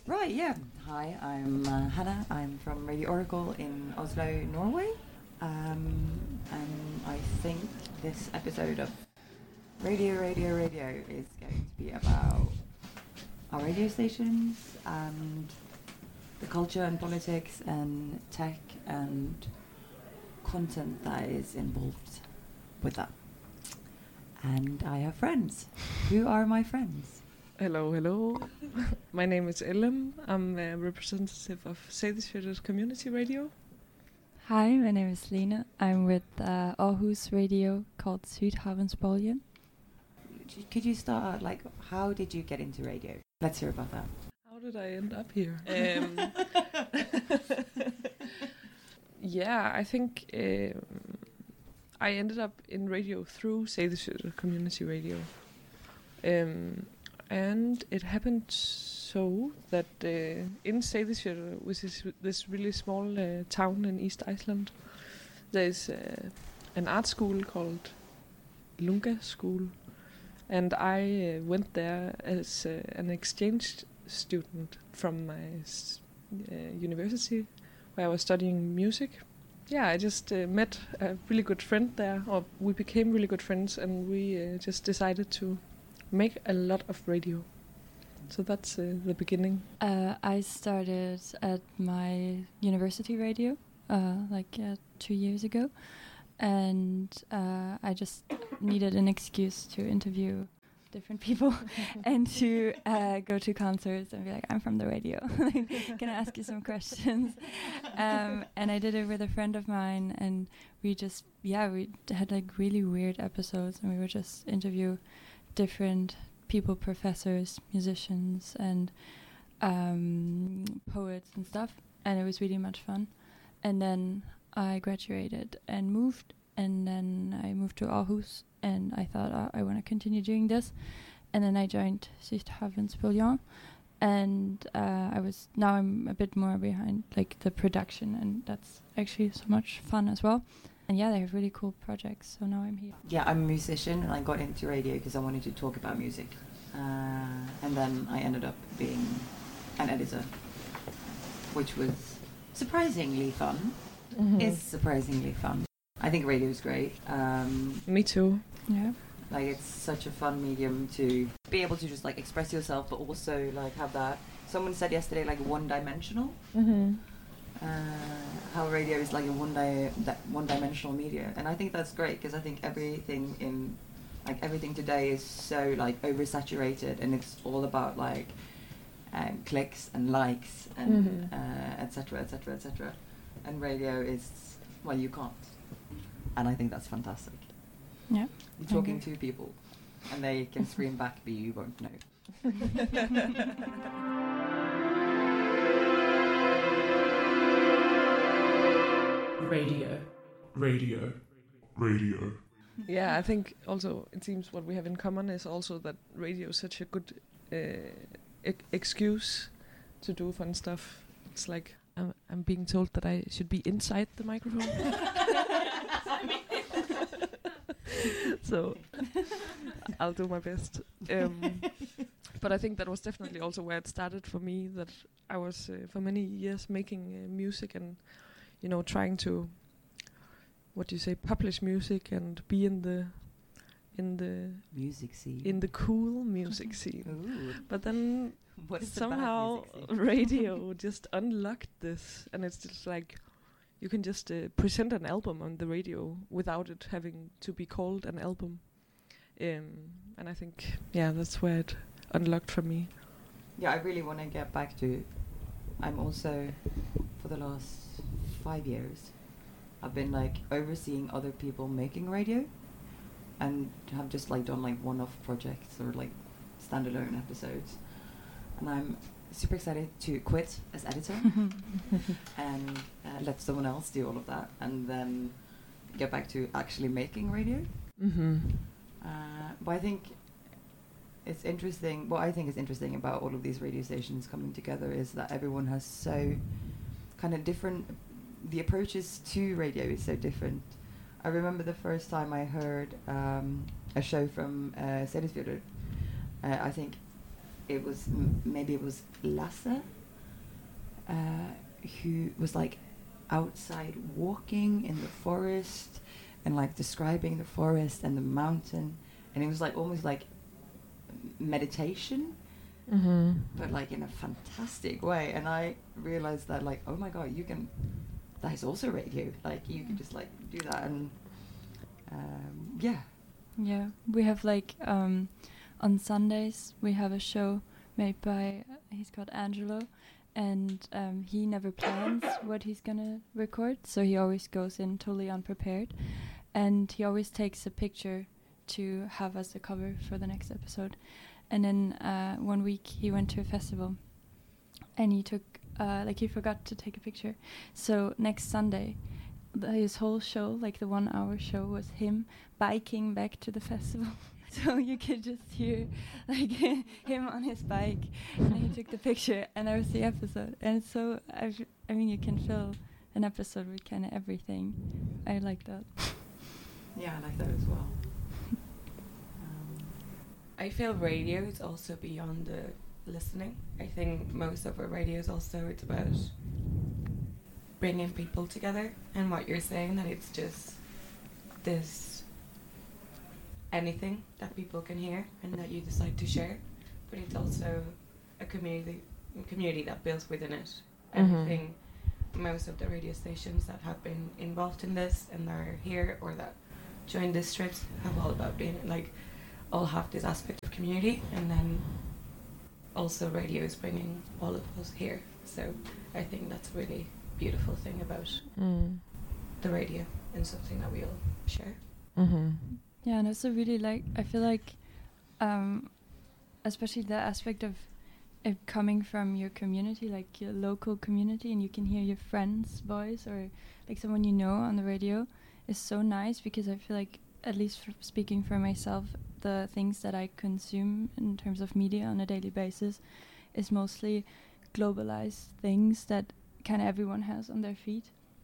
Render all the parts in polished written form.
Right, yeah. Hi, I'm Hannah. I'm from Radio Oracle in Oslo, Norway. And I think this episode of Radio is going to be about our radio stations and the culture and politics and tech and content that is involved with that. And I have friends. Who are my friends? Hello. My name is Ellen. I'm a representative of Seyðisfjörður Community Radio. Hi, my name is Lena. I'm with Aarhus radio called Sydhavnsbølgen. Could you start out, like, how did you get into radio? Let's hear about that. How did I end up here? Yeah, I think I ended up in radio through Seyðisfjörður Community Radio. And it happened so that in Seyðisfjörður, which is this really small town in East Iceland, there is an art school called Lunga School. And I went there as an exchange student from my university, where I was studying music. Yeah, I just met a really good friend there, or we became really good friends, and we just decided to make a lot of radio. So that's the beginning. I started at my university radio 2 years ago, and I just needed an excuse to interview different people and to go to concerts and be like, I'm from the radio. Can I ask you some questions? And I did it with a friend of mine, and we had like really weird episodes, and we would just interview different people, professors, musicians, and poets and stuff, and it was really much fun. And then I graduated and moved, and then I moved to Aarhus, and I thought I want to continue doing this, and then I joined Sydhavnsbølgen, and I'm a bit more behind like the production, and that's actually so much fun as well. And yeah, they have really cool projects, so now I'm here. Yeah, I'm a musician, and I got into radio because I wanted to talk about music. And then I ended up being an editor, which was surprisingly fun. Mm-hmm. Is surprisingly fun. I think radio is great. Me too. Yeah. Like, it's such a fun medium to be able to just like express yourself, but also like have that. Someone said yesterday, like, one-dimensional. Mm-hmm. How radio is like a one-dimensional media, and I think that's great because I think everything today is so like oversaturated, and it's all about like clicks and likes and etc. And radio is, well, you can't, and I think that's fantastic. Yeah, You're talking to people, and they can scream back, but you won't know. Radio. Yeah, I think also it seems what we have in common is also that radio is such a good excuse to do fun stuff. It's like I'm being told that I should be inside the microphone. So I'll do my best. But I think that was definitely also where it started for me, that I was for many years making music and, you know, trying to, publish music and be in the music scene, in the cool music scene. Ooh. But then What is somehow radio just unlocked this, and it's just like you can just present an album on the radio without it having to be called an album. And I think, yeah, that's where it unlocked for me. Yeah, I really want to get back to. I'm also, for the last 5 years, I've been like overseeing other people making radio, and have just like done like one-off projects or like standalone episodes. And I'm super excited to quit as editor and let someone else do all of that, and then get back to actually making radio. Mm-hmm. But I think it's interesting. What I think is interesting about all of these radio stations coming together is that everyone has so kind of different. The approaches to radio is so different. I remember the first time I heard a show from Seyðisfjörður. I think it was maybe it was Lasse who was like outside walking in the forest and like describing the forest and the mountain, and it was like almost like meditation, but like in a fantastic way. And I realized that like, oh my god, that is also radio. Like you can just like do that. And Yeah, we have like on Sundays we have a show made by he's called Angelo, and he never plans what he's gonna record, so he always goes in totally unprepared, and he always takes a picture to have as the cover for the next episode. And then 1 week he went to a festival, and he took he forgot to take a picture. So next Sunday, his whole show, like the 1 hour show, was him biking back to the festival. So you could just hear like him on his bike, and he took the picture, and that was the episode. And so I mean, you can fill an episode with kind of everything. I like that. Yeah, I like that as well. I feel radio is also beyond the listening. I think most of our radio is also, it's about bringing people together, and what you're saying, that it's just this anything that people can hear and that you decide to share, but it's also a community that builds within it. And I think most of the radio stations that have been involved in this and are here or that join these trips have all about being like all have this aspect of community, and then also radio is bringing all of us here. So I think that's a really beautiful thing about the radio, and something that we all share. Yeah, and also really like, I feel like especially the aspect of it coming from your community, like your local community, and you can hear your friend's voice or like someone you know on the radio, is so nice, because I feel like, at least speaking for myself, the things that I consume in terms of media on a daily basis is mostly globalized things that kind of everyone has on their feet.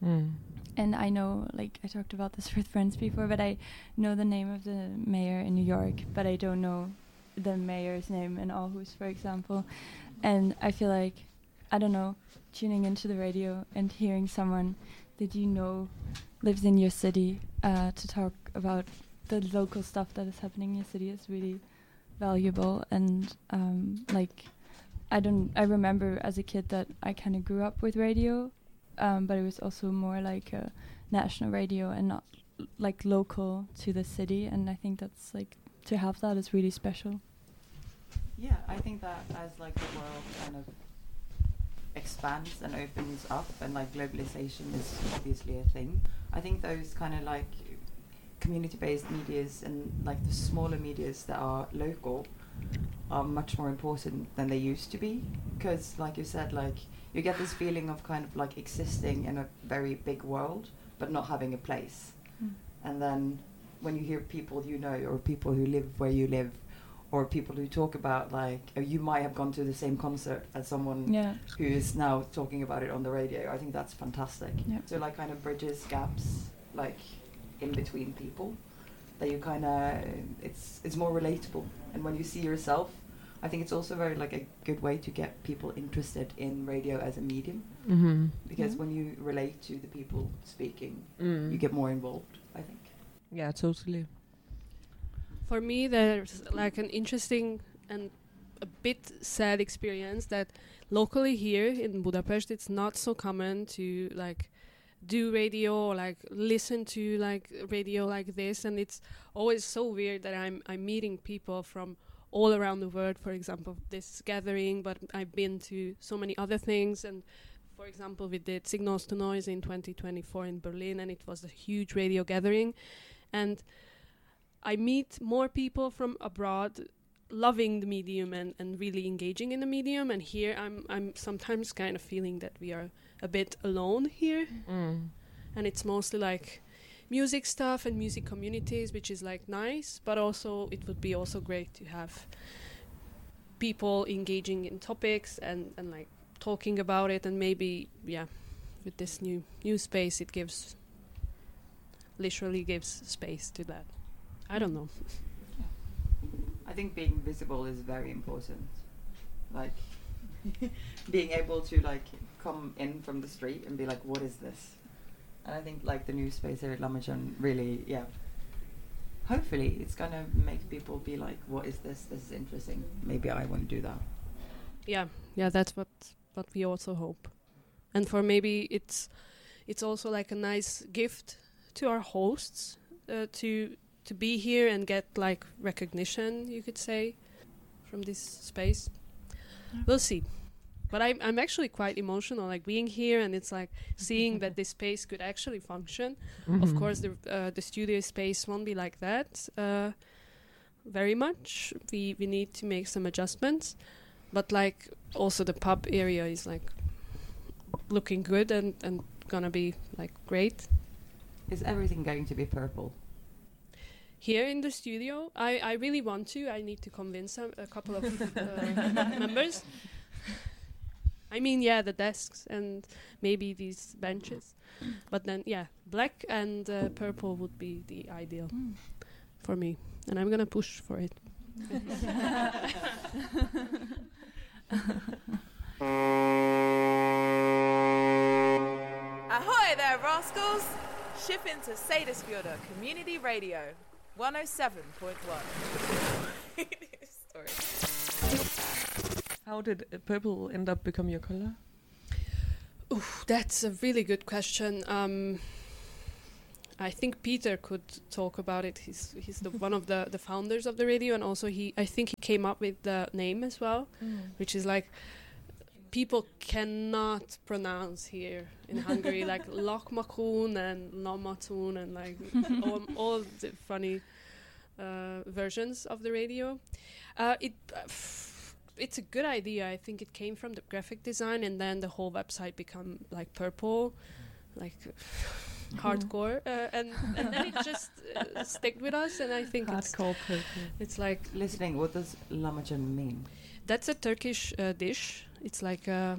And I know, like I talked about this with friends before, but I know the name of the mayor in New York, but I don't know the mayor's name in Aarhus, for example. And I feel like, I don't know, tuning into the radio and hearing someone that you know lives in your city to talk about the local stuff that is happening in your city is really valuable. And like, I remember as a kid that I kind of grew up with radio, but it was also more like a national radio and not like local to the city. And I think that's like, to have that is really special. Yeah, I think that as like the world kind of expands and opens up, and like globalization is obviously a thing, I think those kind of like community-based medias and like the smaller medias that are local are much more important than they used to be, because like you said, like you get this feeling of kind of like existing in a very big world but not having a place. And then when you hear people you know, or people who live where you live, or people who talk about like, you might have gone to the same concert as someone who is now talking about it on the radio, I think that's fantastic. So like kind of bridges gaps like in between people, that you kind of, it's more relatable. And when you see yourself, I think it's also very like a good way to get people interested in radio as a medium, because when you relate to the people speaking, you get more involved, I think. Yeah, totally. For me, there's like an interesting and a bit sad experience that locally here in Budapest, it's not so common to like do radio or like listen to like radio like this, and it's always so weird that I'm meeting people from all around the world. For example, this gathering, but I've been to so many other things. And for example, we did Signals to Noise in 2024 in Berlin, and it was a huge radio gathering, and I meet more people from abroad loving the medium and really engaging in the medium. And here I'm sometimes kind of feeling that we are a bit alone here. And it's mostly like music stuff and music communities, which is like nice, but also it would be also great to have people engaging in topics and like talking about it. And maybe, with this new space, it literally gives space to that. I don't know. I think being visible is very important. Like, being able to like come in from the street and be like, what is this? And I think like the new space here at Lammajan really, hopefully it's gonna make people be like, what is this? This is interesting. Maybe I want to do that. Yeah, that's what we also hope. And for maybe it's also like a nice gift to our hosts to be here and get like recognition, you could say, from this space. We'll see. But I'm actually quite emotional, like being here, and it's like seeing that this space could actually function. Of course, the studio space won't be like that very much. We need to make some adjustments, but like also the pub area is like looking good and gonna be like great. Is everything going to be purple? Here in the studio, I really want to. I need to convince a couple of members. I mean, the desks and maybe these benches. But then, black and purple would be the ideal for me. And I'm going to push for it. Ahoy there, rascals! Ship into Seyðisfjörður Community Radio, 107.1. Sorry. How did purple end up become your color? Oof, that's a really good question. I think Peter could talk about it. He's one of the founders of the radio, and also I think he came up with the name as well, which is like people cannot pronounce here in Hungary, like Lokmakun and Lamatun and like all the funny versions of the radio. It's a good idea. I think it came from the graphic design, and then the whole website become like purple, like hardcore, and then it just stuck with us. And I think hardcore purple. It's like listening. What does Lammajan mean? That's a Turkish dish. It's like the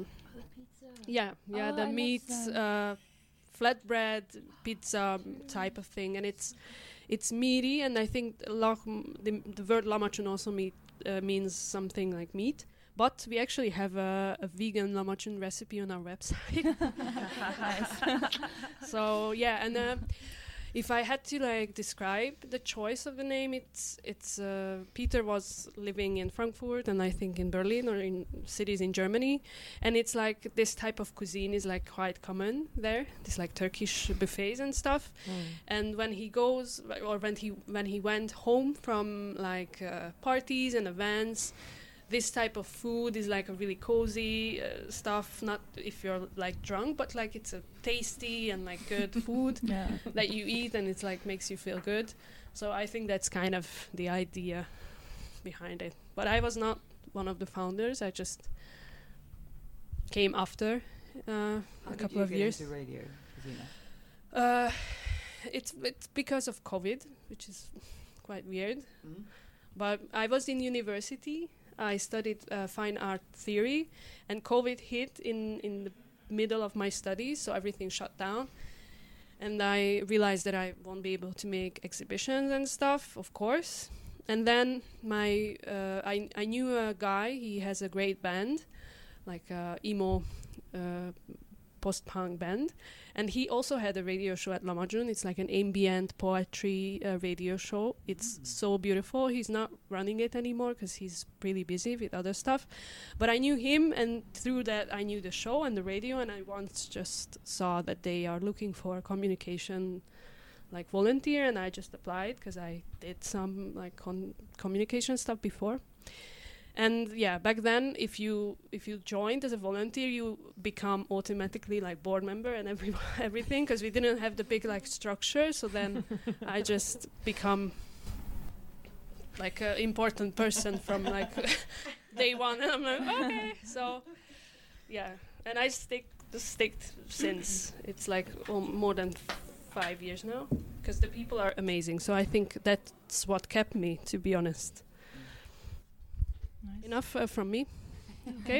meat flatbread pizza type of thing, and it's meaty. And I think the word Lammajan also means something like meat. But we actually have a vegan Lammajan recipe on our website. So and if I had to like describe the choice of the name, it's Peter was living in Frankfurt and I think in Berlin or in cities in Germany, and it's like this type of cuisine is like quite common there. This like Turkish buffets and stuff. And when he goes or when he went home from like parties and events, this type of food is like a really cozy stuff, not if you're like drunk, but like it's a tasty and like good food that you eat and it's like makes you feel good. So I think that's kind of the idea behind it. But I was not one of the founders. I just came after a couple of years. How did you get into radio, Gesine? It's because of COVID, which is quite weird. But I was in university. I studied fine art theory, and COVID hit in the middle of my studies, so everything shut down. And I realized that I won't be able to make exhibitions and stuff, of course. And then I knew a guy. He has a great band, like emo post-punk band, and he also had a radio show at Lammajan. It's like an ambient poetry radio show. It's so beautiful. He's not running it anymore because he's really busy with other stuff. But I knew him, and through that I knew the show and the radio, and I once just saw that they are looking for a communication like volunteer, and I just applied because I did some like communication stuff before. And back then, if you joined as a volunteer, you become automatically like board member and everything, because we didn't have the big like structure. So then I just become like an important person from like day one, and I'm like okay. So and I stick since it's like more than 5 years now, because the people are amazing. So I think that's what kept me, to be honest. Nice. Enough from me. Okay.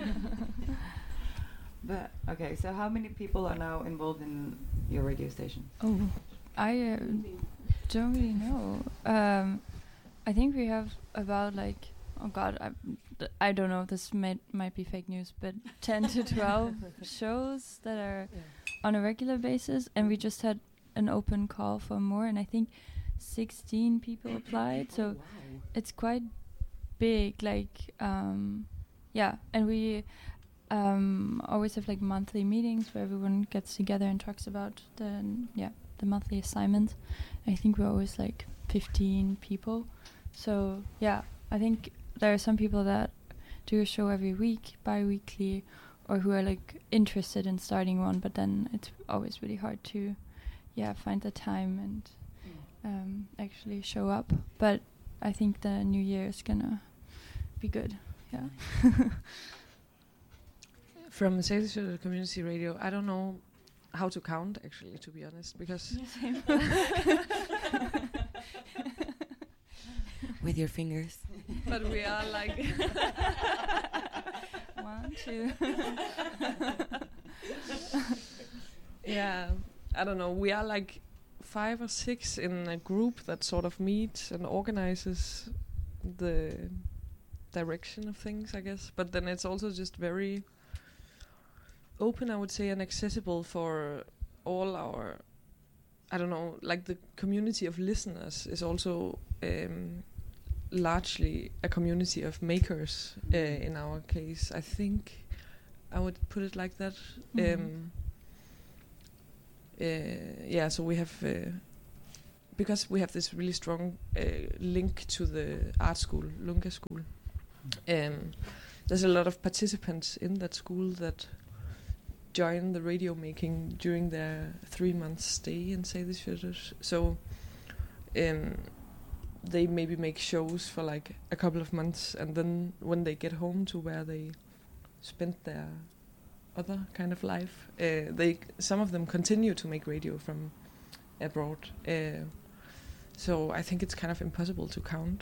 But okay, so how many people are now involved in your radio station? Oh, I don't really know. I think we have about like oh God, I don't know. This might be fake news, but 10 to 12 shows that are on a regular basis, and we just had an open call for more, and I think 16 people applied. So it's quite big. Like, yeah, and we always have like monthly meetings where everyone gets together and talks about the monthly assignment. I think we're always like 15 people. So yeah, I think there are some people that do a show every week, bi-weekly, or who are like interested in starting one, but then it's always really hard to find the time and actually show up. But I think the new year is gonna be good. Yeah. From Seyðisfjörður Community Radio, I don't know how to count, actually, to be honest, because with your fingers. But we are like 1, 2. Yeah, I don't know. We are like 5 or 6 in a group that sort of meets and organizes the direction of things, I guess. But then it's also just very open, I would say, and accessible for all our, I don't know, like the community of listeners is also largely a community of makers in our case. I think I would put it like that. So we have, because we have this really strong link to the art school, Lunga School, there's a lot of participants in that school that join the radio making during their 3 months stay in Seyðisfjörður. So they maybe make shows for like a couple of months, and then when they get home to where they spent their other kind of life, some of them continue to make radio from abroad. So I think it's kind of impossible to count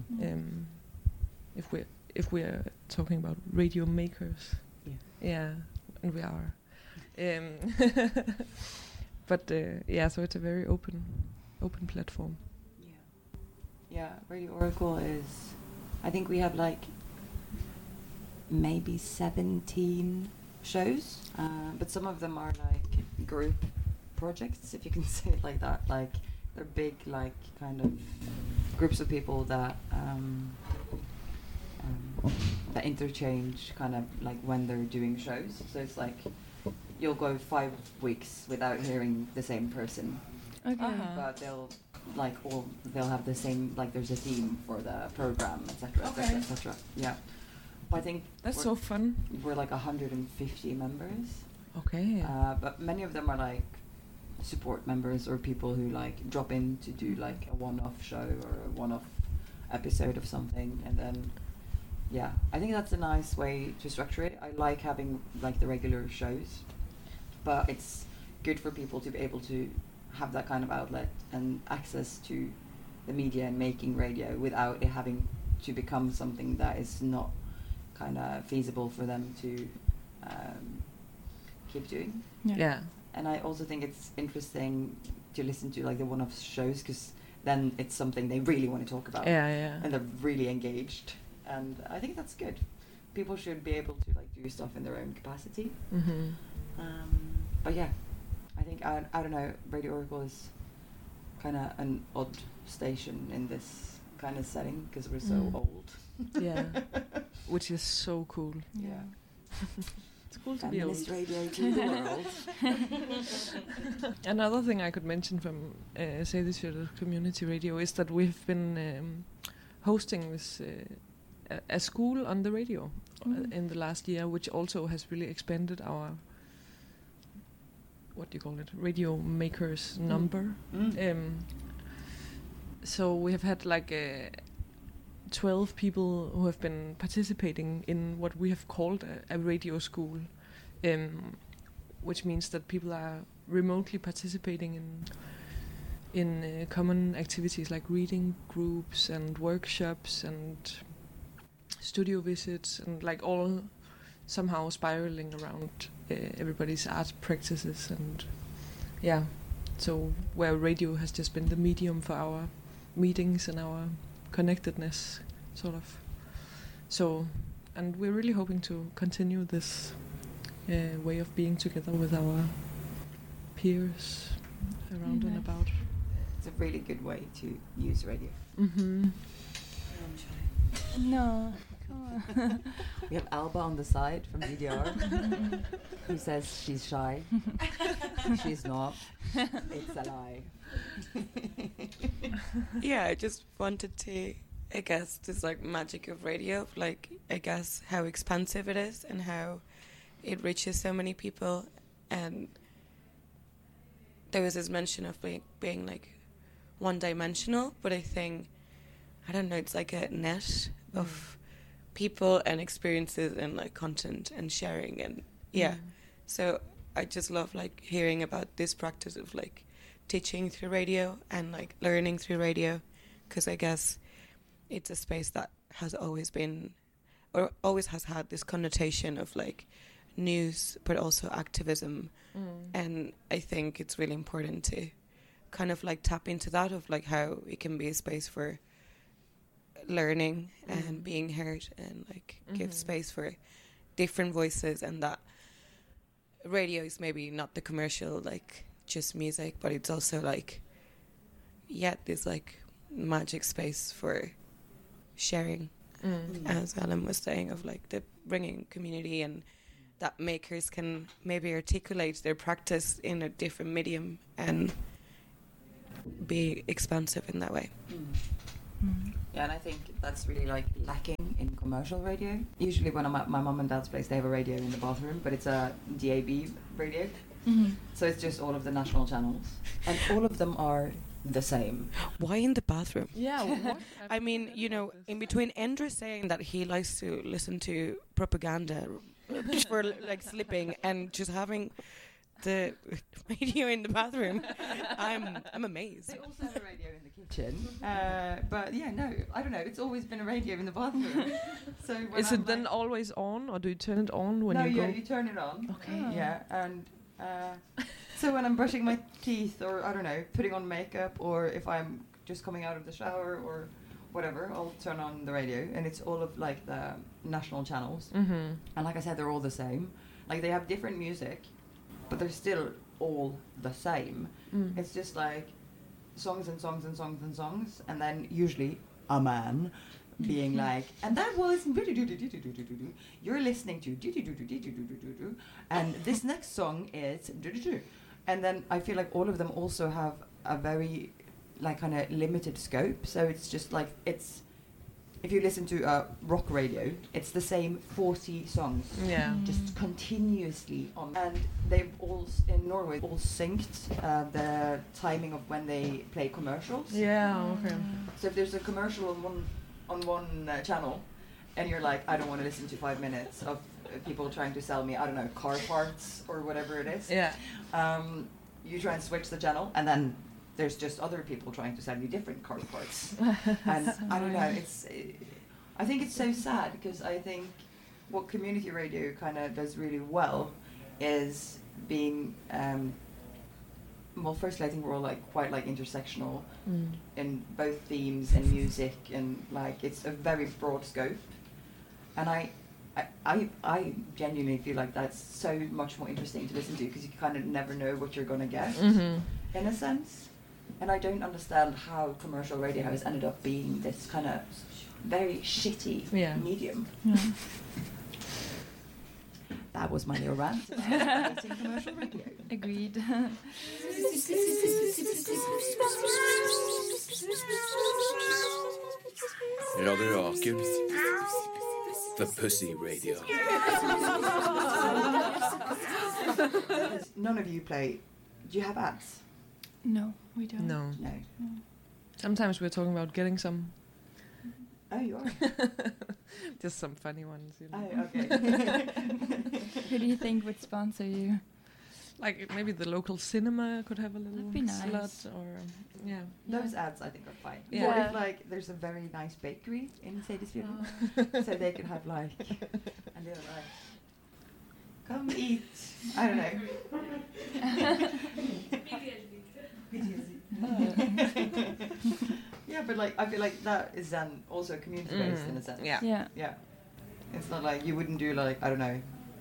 if we're talking about radio makers. Yeah, and we are. But so it's a very open platform. Yeah, Radio Oracle is, I think we have like maybe 17 shows, but some of them are like group projects, if you can say it like that. Like they're big, like kind of groups of people that that interchange kind of like when they're doing shows. So it's like you'll go 5 weeks without hearing the same person. Okay. But they'll have the same, like there's a theme for the program, etc., etc., etc. Yeah. But I think that's so fun. We're like 150 members. Okay. But many of them are like support members or people who like drop in to do like a one-off show or a one-off episode of something, and then I think that's a nice way to structure it. I like having like the regular shows, but it's good for people to be able to have that kind of outlet and access to the media and making radio without it having to become something that is not kind of feasible for them to keep doing. Yeah. And I also think it's interesting to listen to like the one-off shows, because then it's something they really want to talk about. Yeah. And they're really engaged, and I think that's good. People should be able to like do stuff in their own capacity. Mm-hmm. But yeah, I think I don't know. Radio Oracle is kind of an odd station in this kind of setting because we're so old. Yeah, which is so cool. Yeah. It's cool to be old. Feminist radio to the world. Another thing I could mention from Seyðisfjörður Community Radio is that we've been hosting this a school on the radio in the last year, which also has really expanded our, what do you call it, radio makers number. So we have had like 12 people who have been participating in what we have called a radio school, which means that people are remotely participating in common activities like reading groups and workshops and studio visits, and like all somehow spiraling around everybody's art practices. And so where radio has just been the medium for our meetings and our connectedness, sort of. So, and we're really hoping to continue this way of being together with our peers around and Nice. about. It's a really good way to use radio. Mm-hmm. No, come on. We have Alba on the side from DDR who says she's shy. She's not. It's a lie. Yeah, I just wanted to, I guess, this like magic of radio, like I guess how expansive it is and how it reaches so many people. And there was this mention of being like one-dimensional, but I think, I don't know, it's like a net of people and experiences and like content and sharing and So I just love like hearing about this practice of like teaching through radio and like learning through radio, because I guess it's a space that has always been or always has had this connotation of like news but also activism, and I think it's really important to kind of like tap into that of like how it can be a space for learning and being heard and like give space for different voices, and that radio is maybe not the commercial like just music, but it's also like this like magic space for sharing, as Ellen was saying, of like the bringing community, and that makers can maybe articulate their practice in a different medium and be expansive in that way. Yeah, and I think that's really like lacking in commercial radio. Usually when I'm at my mum and dad's place, they have a radio in the bathroom, but it's a DAB radio. So it's just all of the national channels, and all of them are the same. Why in the bathroom? Yeah, what? I mean, you know, in between Endre saying that he likes to listen to propaganda for like sleeping and just having the radio in the bathroom, I'm amazed. They also have a radio in the kitchen, but yeah, no, I don't know. It's always been a radio in the bathroom. So when Is I'm it then like, always on, or do you turn it on when no, you yeah, go? you turn it on. Okay. Yeah, and so when I'm brushing my teeth, or I don't know, putting on makeup, or if I'm just coming out of the shower or whatever, I'll turn on the radio, and it's all of like the national channels. And like I said, they're all the same. Like they have different music, but they're still all the same. It's just like songs and songs and songs and songs, and then usually a man being like, and that was you're listening to and this next song is, and then I feel like all of them also have a very like kind of limited scope. So it's just like, it's, if you listen to a rock radio, it's the same 40 songs Yeah. just continuously on, and they've all in Norway all synced the timing of when they play commercials. Yeah. Okay. So if there's a commercial on one channel, and you're like, I don't want to listen to 5 minutes of people trying to sell me, I don't know, car parts or whatever it is. Yeah. You try and switch the channel, and then there's just other people trying to sell you different car parts. And I don't know, I think it's so sad, because I think what community radio kind of does really well is being, well, firstly, I think we're all like quite like intersectional in both themes and music, and like it's a very broad scope. And I genuinely feel like that's so much more interesting to listen to, because you kind of never know what you're going to get, in a sense. And I don't understand how commercial radio has ended up being this kind of very shitty medium. That was my little rant about hating commercial radio. Agreed. Radio Rakel. The Pussy Radio. None of you play. Do you have ads? No, we don't. No. No. Sometimes we're talking about getting some. Oh, you are? Just some funny ones, you know. Oh, okay. Who do you think would sponsor you? Like maybe the local cinema could have a little That'd be nice. slot, or yeah. Those ads I think are fine. Yeah. Or if like there's a very nice bakery in Sadisfjord, so they could have like a little like, come eat. I don't know. Yeah, but like I feel like that is then also community based in a sense. Yeah. Yeah. Yeah. It's not like you wouldn't do like, I don't know.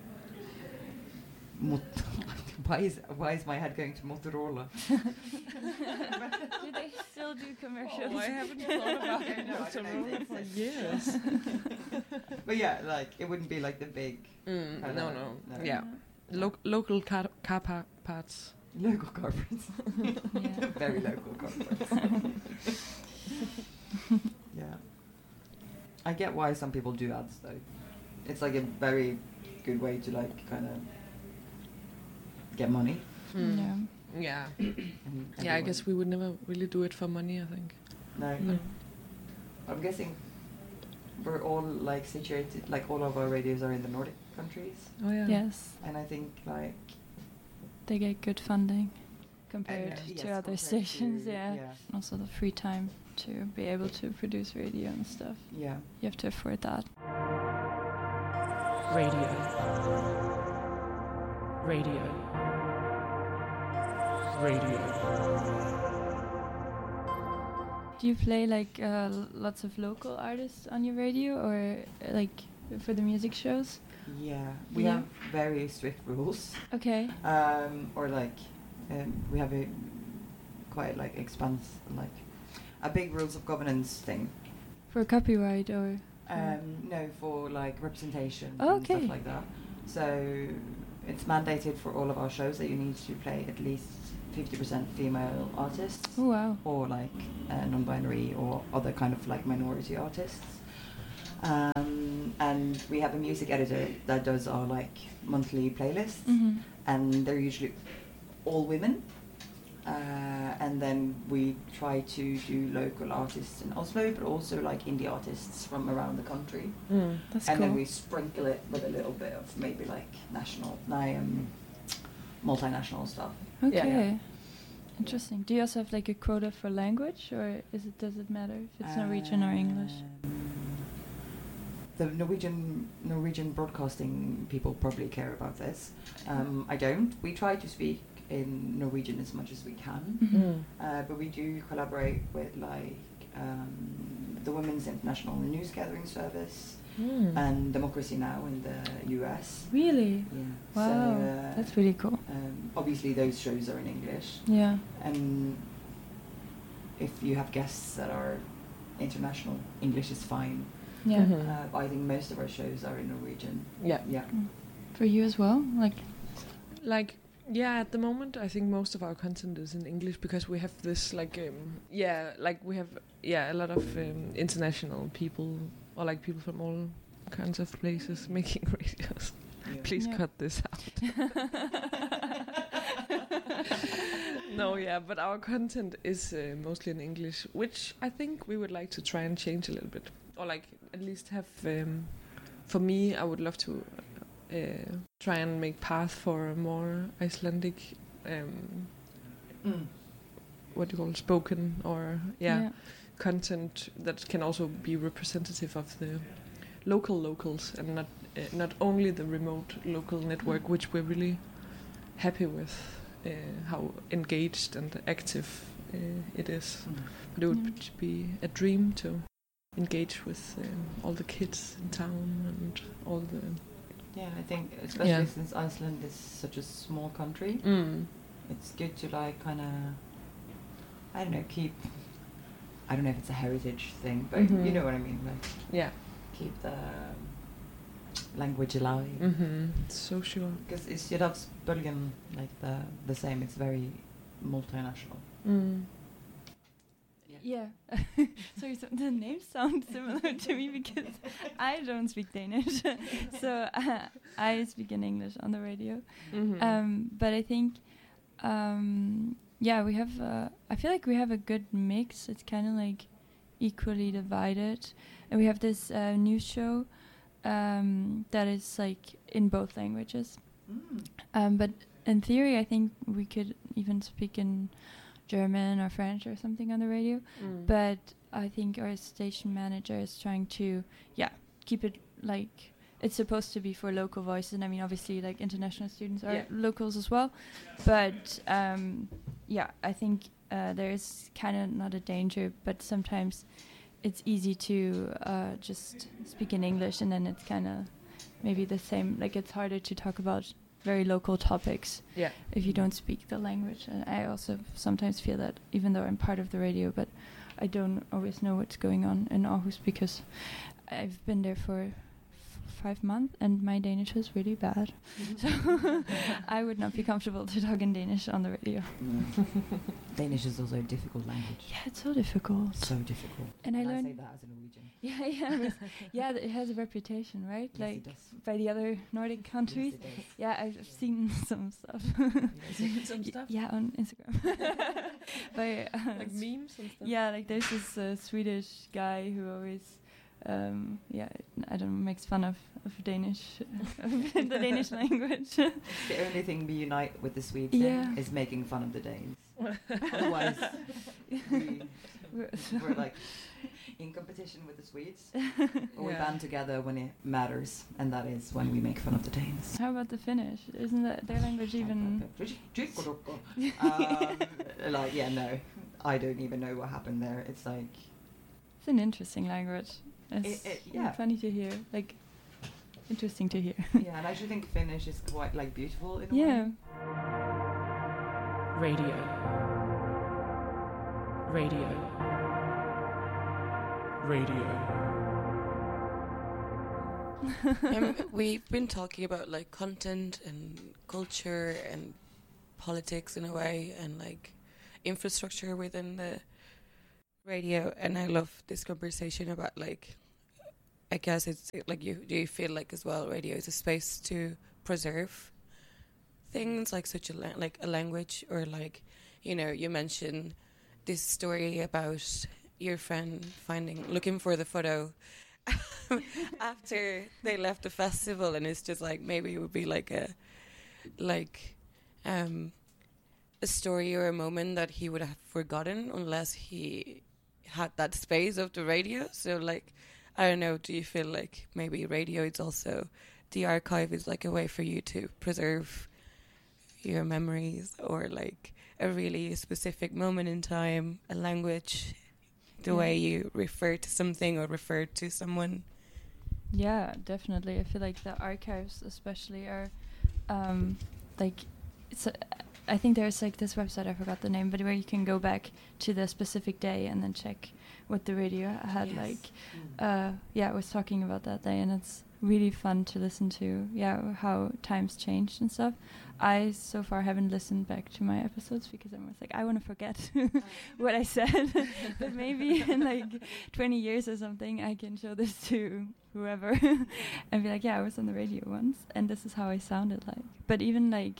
Why is my head going to Motorola? Do they still do commercials? Oh, I haven't thought about Yeah, no, I don't know if Motorola it for exists. years. But yeah, like it wouldn't be like the big No. no. Yeah. Local car parts. local corporates. Yeah. Very local corporates. Yeah. I get why some people do ads though. It's like a very good way to like kind of get money. Mm. Yeah. Yeah. And Yeah, I guess we would never really do it for money, I think. No. No. I'm guessing we're all like situated, like all of our radios are in the Nordic countries, Oh yeah. Yes, and I think like they get good funding compared yes, to compared other stations. to- Yeah. Also the free time to be able to produce radio and stuff. yeah. You have to afford that. Radio. Radio. Radio. Do you play like lots of local artists on your radio, or like for the music shows? Yeah, we Yeah. have very strict rules. Okay. Or like we have a quite like like a big rules of governance thing. For copyright or? No, for like representation Oh, and stuff okay. like that. So it's mandated for all of our shows that you need to play at least 50% female artists, Oh wow. or like non-binary or other kind of like minority artists. And we have a music editor that does our like monthly playlists, Mhm. and they're usually all women. And then we try to do local artists in Oslo, but also like indie artists from around the country. Mm. That's And cool. then we sprinkle it with a little bit of maybe like multinational stuff. Okay. Yeah. Interesting. Do you also have like a quota for language, or does it matter if it's Norwegian or English? The Norwegian broadcasting people probably care about this. I don't. We try to speak in Norwegian as much as we can, Mhm. but we do collaborate with like the Women's International News Gathering Service Mm. and Democracy Now! In the US. Really? Yeah. Wow. So, That's really cool. obviously, those shows are in English, Yeah. and if you have guests that are international, English is fine. Yeah. Mhm. I think most of our shows are in Norwegian. Yeah. Yeah. For you as well? Like, yeah, at the moment I think most of our content is in English because we have this we have a lot of international people, or like people from all kinds of places making radios. Yeah. Please Yeah. cut this out. No, yeah, but our content is mostly in English, which I think we would like to try and change a little bit, or like at least have. For me, I would love to try and make path for a more Icelandic, what do you call it, spoken or content that can also be representative of the locals and not only the remote local network, which we're really happy with. How engaged and active it is. But it would be a dream to engage with all the kids in town and all the... Yeah, I think especially since Iceland is such a small country, it's good to like kind of, I don't know, keep, I don't know if it's a heritage thing, but you know what I mean, like keep the language alive. So sure. Because it's Jyllandsbølgen, like the same, it's very multinational. Yeah. Sorry, so the names sound similar to me because I don't speak Danish. So I speak in English on the radio. But I think, we have, I feel like we have a good mix. It's kind of like equally divided. And we have this news show that is like in both languages. But in theory, I think we could even speak in German or French or something on the radio. But I think our station manager is trying to, keep it like it's supposed to be for local voices. And I mean, obviously, like international students are locals as well. But I think there is kind of not a danger, but sometimes it's easy to just speak in English, and then it's kind of maybe the same. Like it's harder to talk about very local topics if you don't speak the language. And I also sometimes feel that, even though I'm part of the radio, but I don't always know what's going on in Aarhus, because I've been there for 5 months and my Danish is really bad. So I would not be comfortable to talk in Danish on the radio. Danish is also a difficult language. Yeah, it's so difficult. So difficult. And I say learned that as a Norwegian. It has a reputation, right? Yes, like it does. by the other Nordic countries. Yes, it does. Yeah, I've seen some stuff. Some stuff? Yeah, on Instagram. By, like memes and stuff? Yeah, like there's this Swedish guy who always, I don't know, makes fun of Danish, the Danish language. The only thing we unite with the Swedes is making fun of the Danes. Otherwise, we're like in competition with the Swedes. We band together when it matters, and that is when we make fun of the Danes. How about the Finnish? Isn't that their language even? No, I don't even know what happened there. It's like it's an interesting language. It's funny to hear, like interesting to hear. Yeah, and I actually think Finnish is quite like beautiful in a way. Radio. We've been talking about like content and culture and politics in a way, and like infrastructure within the radio, and I love this conversation about like, I guess it's like, do you feel like as well radio is a space to preserve things like such a language, or like, you know, you mentioned this story about your friend looking for the photo after they left the festival, and it's just like maybe it would be like a story or a moment that he would have forgotten unless he had that space of the radio. So like, I don't know, do you feel like maybe radio is also, the archive is like a way for you to preserve your memories, or like a really specific moment in time, a language, the way you refer to something or refer to someone? Yeah, definitely. I feel like the archives especially are like, I think there's like this website, I forgot the name, but where you can go back to the specific day and then check what the radio had was talking about that day, and it's really fun to listen to how times changed and stuff. I so far haven't listened back to my episodes because I'm always like, I want to forget what I said, but maybe in like 20 years or something I can show this to whoever and be like, I was on the radio once and this is how I sounded like. But even like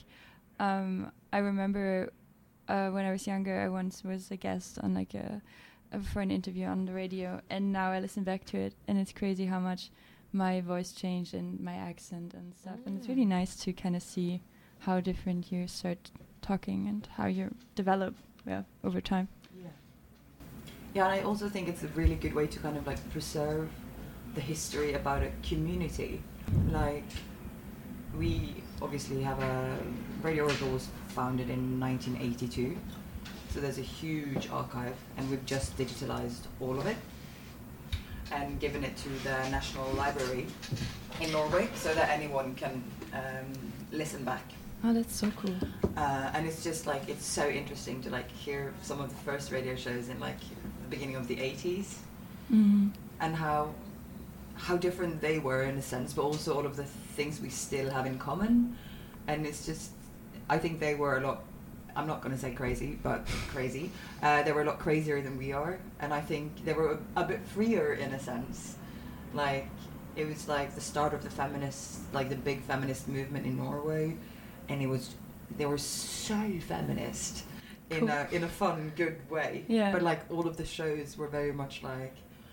I remember when I was younger, I once was a guest on like for an interview on the radio, and now I listen back to it and it's crazy how much my voice changed and my accent and stuff. And it's really nice to kind of see how different you start talking and how you develop over time. Yeah, and I also think it's a really good way to kind of like preserve the history about a community. Like, we obviously have Radio Oracle was founded in 1982, so there's a huge archive, and we've just digitalized all of it and given it to the National Library in Norway so that anyone can listen back. Oh, that's so cool. And it's just like, it's so interesting to like hear some of the first radio shows in like the beginning of the 80s and how different they were in a sense, but also all of the things we still have in common. And it's just, I think they were a lot, I'm not going to say crazy, but crazy. They were a lot crazier than we are, and I think they were a bit freer in a sense. Like, it was like the start of the feminist, like the big feminist movement in Norway, and they were so feminist in a fun, good way. Yeah. But like all of the shows were very much like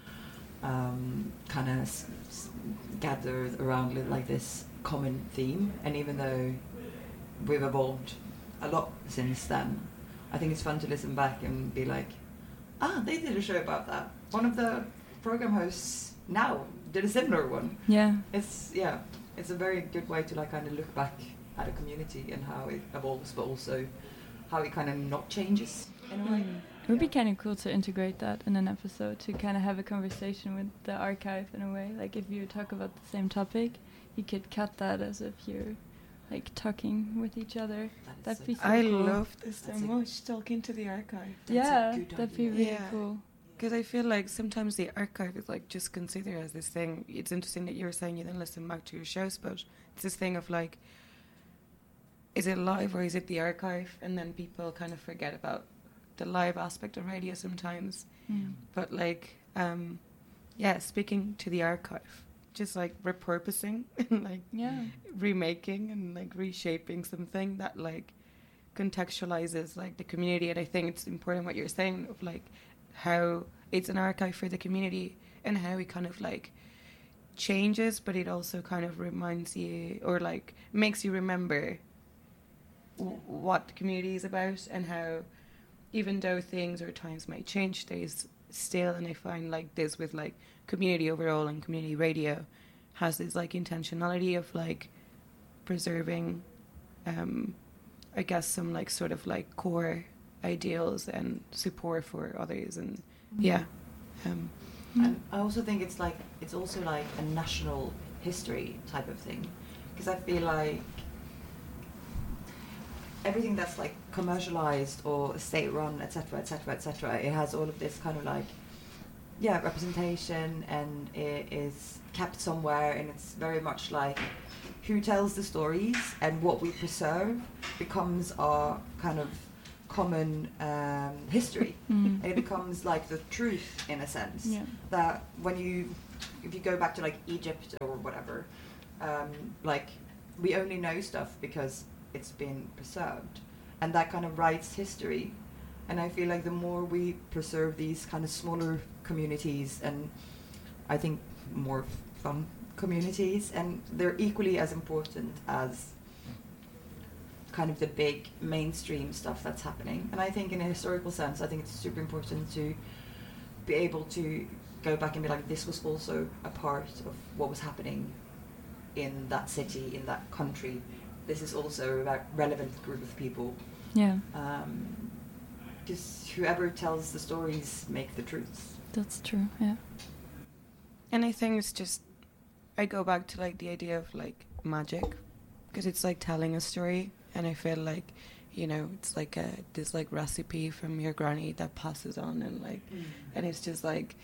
kind of gathered around like this common theme, and even though we've evolved a lot since then, I think it's fun to listen back and be like, they did a show about that. One of the program hosts now did a similar one. Yeah. It's a very good way to like kind of look back at a community and how it evolves, but also how it kind of not changes in a way. It would be kind of cool to integrate that in an episode, to kind of have a conversation with the archive in a way. Like if you talk about the same topic, you could cut that as if you're like talking with each other. That'd be so I cool. love this so much, talking to the archive. Yeah, that'd be really Yeah. cool. Because I feel like sometimes the archive is like just considered as this thing. It's interesting that you were saying you then listen back to your shows, but it's this thing of like, is it live or is it the archive? And then people kind of forget about the live aspect of radio sometimes. Mm. But like, speaking to the archive, just like repurposing and like Yeah. remaking and like reshaping something that like contextualizes like the community. And I think it's important what you're saying of like how it's an archive for the community and how it kind of like changes, but it also kind of reminds you or like makes you remember what the community is about, and how even though things or times might change, there's still, and I find like this with like community overall and community radio has this like intentionality of like preserving I guess some like sort of like core ideals and support for others, and And I also think it's also like a national history type of thing, because I feel like everything that's like commercialized or state-run, etc., etc., etc., it has all of this kind of like representation, and it is kept somewhere, and it's very much like who tells the stories and what we preserve becomes our kind of common history. Mm. And it becomes like the truth in a sense. Yeah. That if you go back to like Egypt or whatever, like we only know stuff because it's been preserved, and that kind of writes history. And I feel like the more we preserve these kind of smaller communities, and I think more fun communities, and they're equally as important as kind of the big mainstream stuff that's happening. And I think in a historical sense, I think it's super important to be able to go back and be like, this was also a part of what was happening in that city, in that country. This is also a relevant group of people. Yeah. Because whoever tells the stories make the truths. That's true. Yeah. And I think it's just, I go back to like the idea of like magic, because it's like telling a story, and I feel like, you know, it's like this like recipe from your granny that passes on, and like, and it's just like,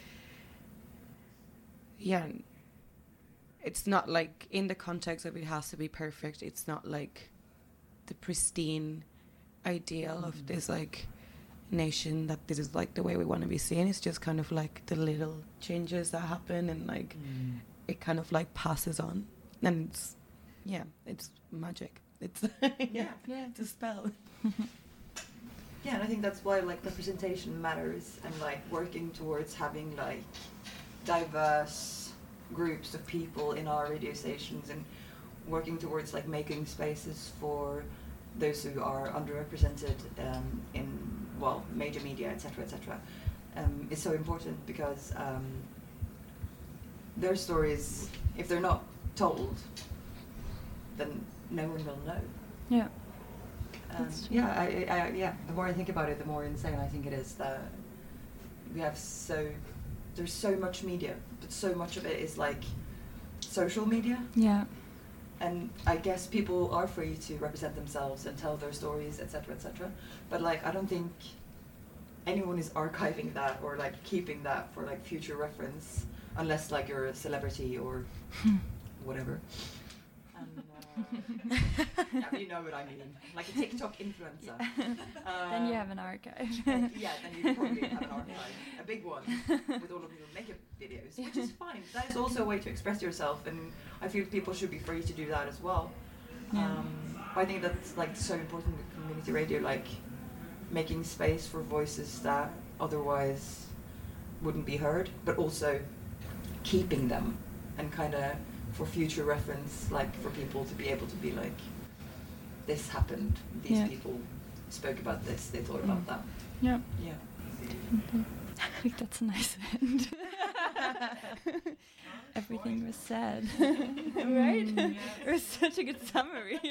it's not like in the context of it has to be perfect. It's not like the pristine ideal of this like nation that this is like the way we want to be seen. It's just kind of like the little changes that happen, and like it kind of like passes on, and it's magic. It's it's a spell. Yeah, and I think that's why like representation matters, and like working towards having like diverse groups of people in our radio stations, and working towards like making spaces for those who are underrepresented in major media, etc., etc., is so important, because their stories, if they're not told, then no one will know. Yeah. The more I think about it, the more insane I think it is that we have there's so much media, but so much of it is like social media. Yeah. And I guess people are free to represent themselves and tell their stories, etc., etc. But like, I don't think anyone is archiving that or like keeping that for like future reference, unless like you're a celebrity or whatever. And, you know what I mean, like a TikTok influencer. Then you have an archive. Then you probably have an archive, a big one, with all of your makeup videos, which is fine. That is also a way to express yourself, and I feel people should be free to do that as well. Yeah. I think that's like so important with community radio, like making space for voices that otherwise wouldn't be heard, but also keeping them, and kind of for future reference, like for people to be able to be like, this happened, these people spoke about this, they thought about that. Yeah. Yeah. I think that's a nice end. Everything was said. Right? It was such a good summary.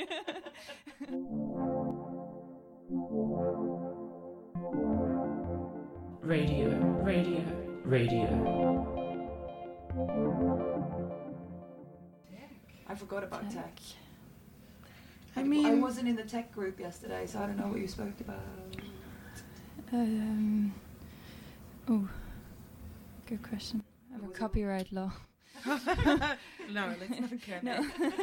Radio, radio, radio. I forgot about tech. I I mean- wasn't in the tech group yesterday, so I don't know what you spoke about. Oh, good question. About Was it- copyright law. No, let's not care. No.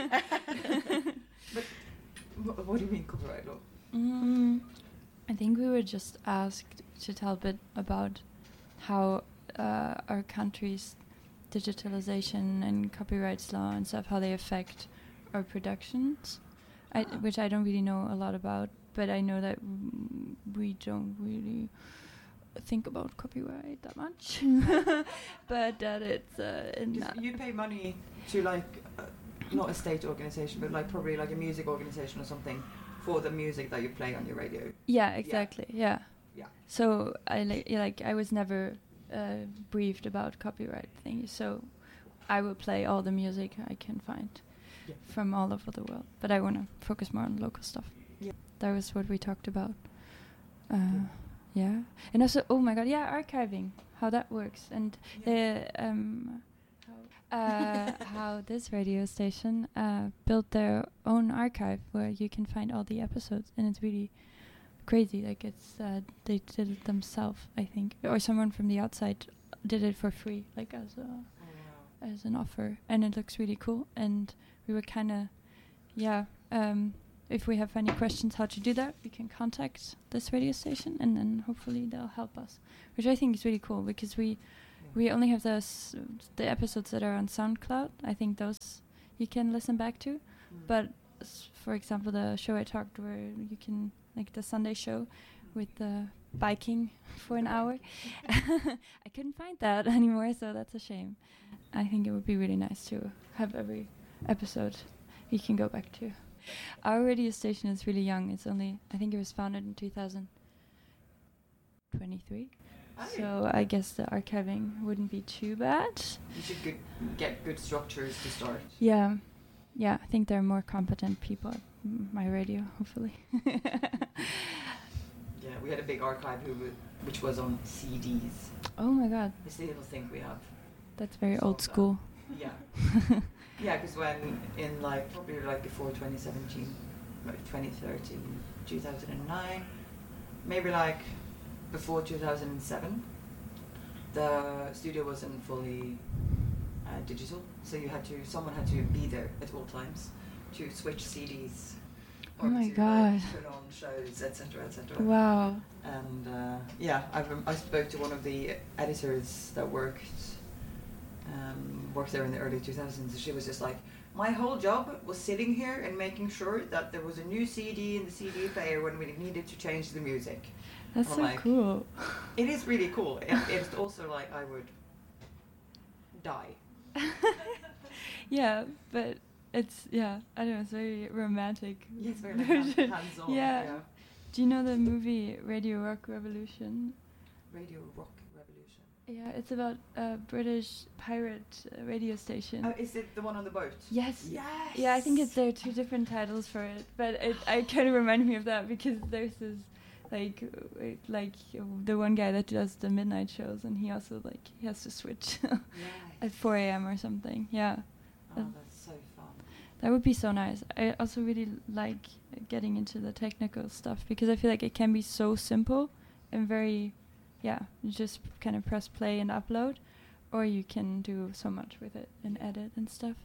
What do you mean copyright law? I think we were just asked to tell a bit about how our country's digitalization and copyrights law and stuff, how they affect our productions, which I don't really know a lot about, but I know that we don't really think about copyright that much, but that it's You pay money to not a state organization, but probably a music organization or something for the music that you play on your radio. Yeah, exactly. Yeah. Yeah. So I was never briefed about copyright things, so I will play all the music I can find from all over the world. But I want to focus more on local stuff. Yeah. That was what we talked about. Yeah. And also, oh my God, archiving, how that works, and how this radio station built their own archive where you can find all the episodes, and it's really crazy. It's they did it themselves, I think, or someone from the outside did it for free, as an offer, and it looks really cool. And we were kind of, if we have any questions how to do that, we can contact this radio station, and then hopefully they'll help us, which I think is really cool, because we only have the episodes that are on SoundCloud. I think those you can listen back to, but for example, the show I talked where you can, the Sunday show with the biking for an hour, I couldn't find that anymore, so that's a shame. I think it would be really nice to have every episode you can go back to. Our radio station is really young. It's only, I think it was founded in 2023. So I guess the archiving wouldn't be too bad. You should get good structures to start. Yeah, I think there are more competent people at my radio, hopefully. Yeah, we had a big archive which was on CDs. Oh my God. I still think we have. That's very old school. Yeah. Yeah, because when in probably before 2017, 2013, 2009, maybe before 2007, the studio wasn't fully digital, so someone had to be there at all times to switch CDs. Oh my to, God. put on shows, etc., etc. Wow. And I spoke to one of the editors that worked there in the early 2000s, and she was just like, my whole job was sitting here and making sure that there was a new CD in the CD player when we needed to change the music. That's so cool. It is really cool. It's also I would die. Yeah, but it's, I don't know, it's very romantic. Yeah, it's very hands-on. Yeah. Do you know the movie Radio Rock Revolution? Radio Rock Revolution. Yeah, it's about a British pirate radio station. Oh, is it the one on the boat? Yes. Yes. Yeah, I think there are two different titles for it, but I kind of remind me of that, because there's this the one guy that does the midnight shows, and he also he has to switch at 4 a.m. or something. Yeah. Oh, that's so fun. That would be so nice. I also really like getting into the technical stuff, because I feel like it can be so simple and very, you just kind of press play and upload, or you can do so much with it and edit and stuff.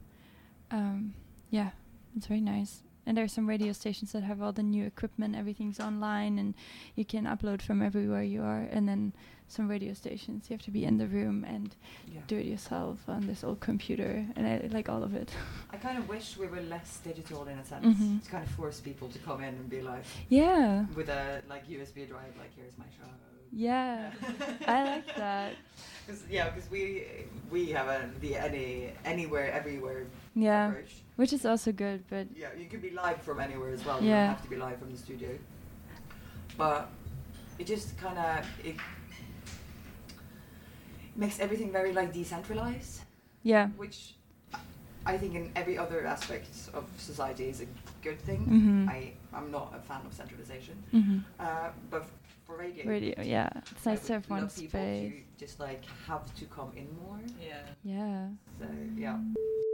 It's very nice. And there are some radio stations that have all the new equipment, everything's online, and you can upload from everywhere you are. And then some radio stations, you have to be in the room and do it yourself on this old computer, and I like all of it. I kind of wish we were less digital in a sense. Mhm. To kind of force people to come in and be Yeah. with a USB drive, here's my show. Yeah. I like that. Because we have the anywhere, everywhere approach. Which is also good, but Yeah, you can be live from anywhere as well. Yeah. You don't have to be live from the studio. But it just kind of it makes everything very decentralized. Yeah. Which I think in every other aspect of society is a good thing. Mhm. I'm not a fan of centralization. Mhm. But for radio. Radio, yeah. It's I nice to would have one love people space. to just like have to come in more. Yeah. So yeah.